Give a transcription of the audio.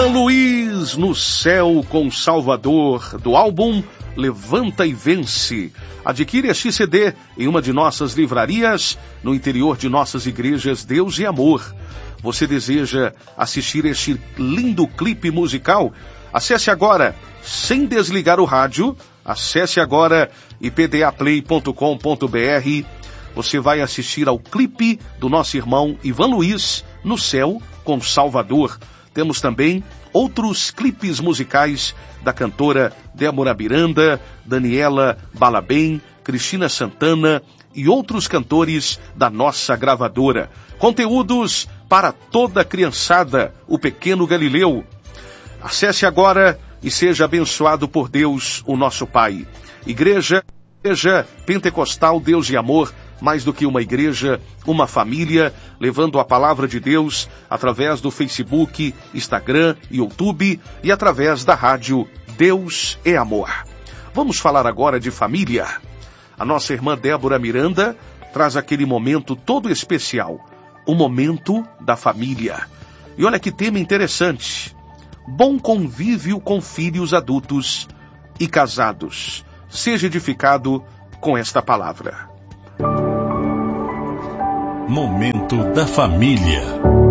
Ivan Luiz, No Céu com Salvador, do álbum Levanta e Vence. Adquire este CD em uma de nossas livrarias, no interior de nossas igrejas Deus e Amor. Você deseja assistir este lindo clipe musical? Acesse agora, sem desligar o rádio, acesse agora ipdaplay.com.br. Você vai assistir ao clipe do nosso irmão Ivan Luiz, No Céu com Salvador. Temos também outros clipes musicais da cantora Débora Miranda, Daniela Balabem, Cristina Santana e outros cantores da nossa gravadora. Conteúdos para toda a criançada, o Pequeno Galileu. Acesse agora e seja abençoado por Deus, o nosso Pai. Igreja Pentecostal Deus e Amor, mais do que uma igreja, uma família, levando a palavra de Deus através do Facebook, Instagram, YouTube e através da rádio Deus é Amor. Vamos falar agora de família. A nossa irmã Débora Miranda traz aquele momento todo especial, o momento da família. E olha que tema interessante. Bom convívio com filhos adultos e casados. Seja edificado com esta palavra. Momento da família.